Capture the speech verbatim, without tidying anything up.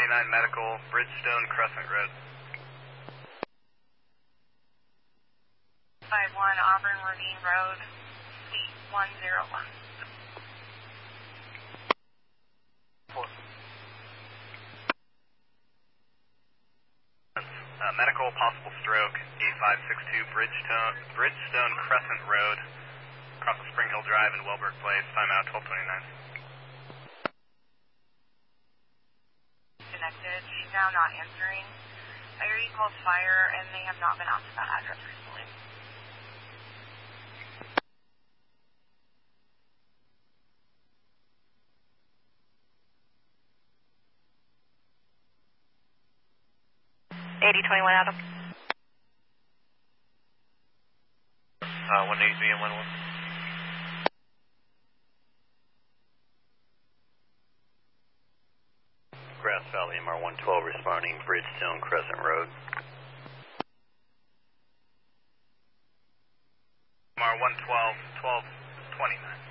twenty-nine Medical, Bridgestone Crescent Road. five one Auburn Ravine Road, Suite one oh one. Uh, medical, possible stroke, eight five six two Bridgestone, Bridgestone Crescent Road, across the Spring Hill Drive in Wellberg Place, timeout twelve twenty-nine. Connected, she's now not answering. I already called fire and they have not been out to that address recently. eighty twenty-one Adam. Uh, one eighty-three and one one. Grass Valley, M R one twelve responding, Bridgestone Crescent Road. M R one twelve, twelve twenty-nine.